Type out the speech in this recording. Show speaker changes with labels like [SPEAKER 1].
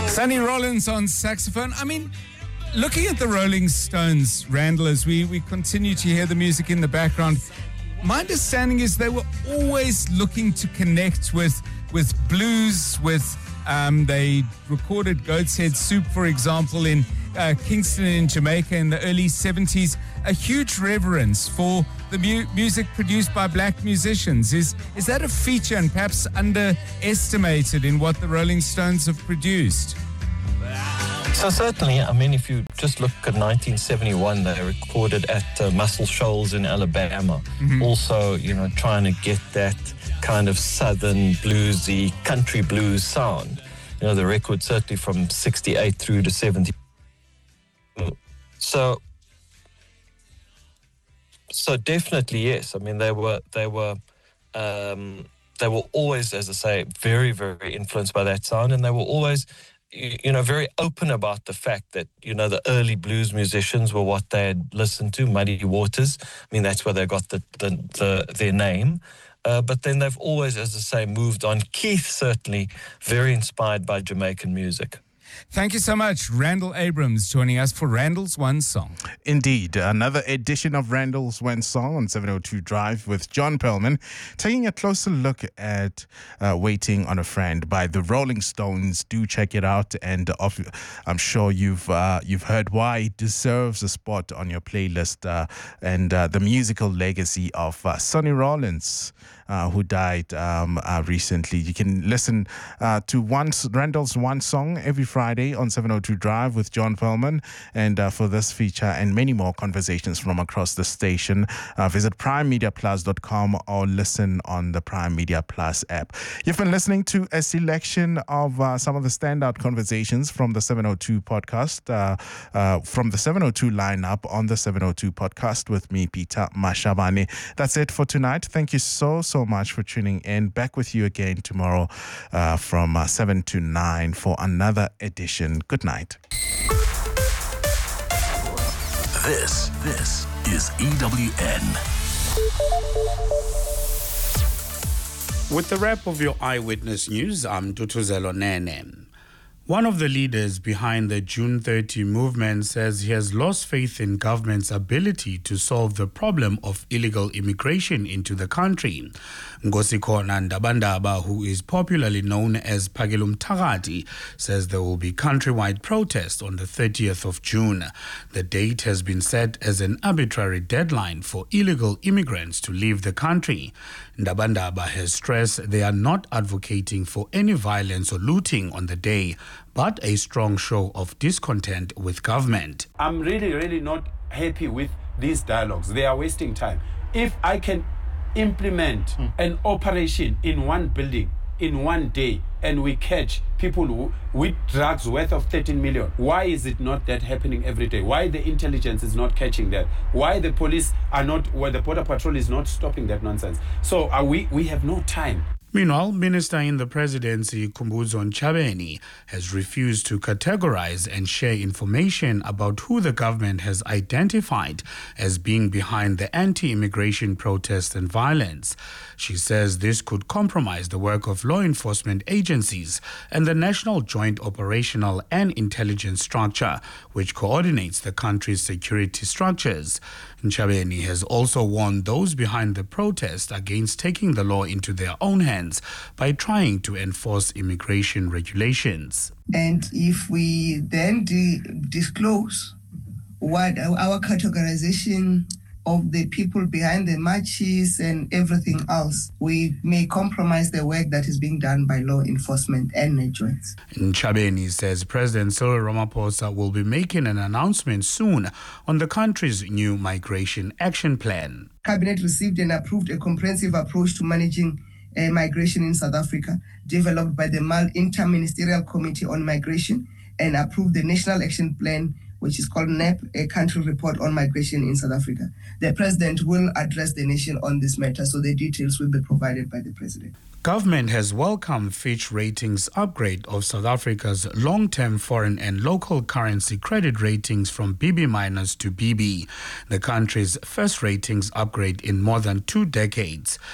[SPEAKER 1] Sonny Rollins on saxophone. I mean, looking at the Rolling Stones, Randall, as we continue to hear the music in the background, my understanding is they were always looking to connect with blues, they recorded Goat's Head Soup, for example, in Kingston in Jamaica in the early 70s. A huge reverence for the music produced by black musicians. Is that a feature and perhaps underestimated in what the Rolling Stones have produced?
[SPEAKER 2] So certainly, I mean, if you just look at 1971, they recorded at Muscle Shoals in Alabama. Mm-hmm. Also, trying to get that kind of southern bluesy, country blues sound. The record certainly from 68 through to 70. So definitely, yes. I mean, they were always, as I say, very, very influenced by that sound, and they were always, very open about the fact that, the early blues musicians were what they had listened to, Muddy Waters. I mean, that's where they got their name. But then they've always, as I say, moved on. Keith, certainly, very inspired by Jamaican music.
[SPEAKER 1] Thank you so much, Randall Abrams, joining us for Randall's One Song.
[SPEAKER 3] Indeed, another edition of Randall's One Song on 702 Drive with John Perlman, taking a closer look at Waiting on a Friend by the Rolling Stones. Do check it out, and I'm sure you've heard why it deserves a spot on your playlist, and the musical legacy of Sonny Rollins, who died recently. You can listen to Randall's One Song every Friday on 702 Drive with John Perlman. And for this feature and many more conversations from across the station, visit primemediaplus.com or listen on the Prime Media Plus app. You've been listening to a selection of some of the standout conversations from the 702 podcast, from the 702 lineup on the 702 podcast with me, Peter Mashabane. That's it for tonight. Thank you so much for tuning in. Back with you again tomorrow from 7 to 9 for another edition. Good night.
[SPEAKER 4] This is EWN.
[SPEAKER 5] With the wrap of your Eyewitness News, I'm Dutuzelo Nene. One of the leaders behind the June 30 movement says he has lost faith in government's ability to solve the problem of illegal immigration into the country. Ngosikhona Ndabandaba, who is popularly known as Phakile Mthakathi, says there will be countrywide protest on the 30th of June. The date has been set as an arbitrary deadline for illegal immigrants to leave the country. Ndabandaba has stressed they are not advocating for any violence or looting on the day, but a strong show of discontent with government.
[SPEAKER 6] I'm really not happy with these dialogues. They are wasting time. If I can implement an operation in one building in one day and we catch people with drugs worth of 13 million, why is it not that happening every day? Why the intelligence is not catching that? Why the police are not, where the border patrol is not stopping that nonsense? So we have no time.
[SPEAKER 5] Meanwhile, Minister in the Presidency, Khumbudzo Ntshavheni, has refused to categorize and share information about who the government has identified as being behind the anti-immigration protests and violence. She says this could compromise the work of law enforcement agencies and the National Joint Operational and Intelligence Structure, which coordinates the country's security structures. Ntshavheni has also warned those behind the protest against taking the law into their own hands by trying to enforce immigration regulations.
[SPEAKER 7] And if we then disclose what our categorization of the people behind the marches and everything else, we may compromise the work that is being done by law enforcement and networks.
[SPEAKER 5] Ntshavheni says President Cyril Ramaphosa will be making an announcement soon on the country's new migration action plan.
[SPEAKER 7] Cabinet received and approved a comprehensive approach to managing migration in South Africa, developed by the Inter-Ministerial Committee on Migration, and approved the National Action Plan, which is called NAP, a country report on migration in South Africa. The President will address the nation on this matter, so the details will be provided by the President.
[SPEAKER 5] Government has welcomed Fitch Ratings' upgrade of South Africa's long-term foreign and local currency credit ratings from BB- to BB, the country's first ratings upgrade in more than 2 decades.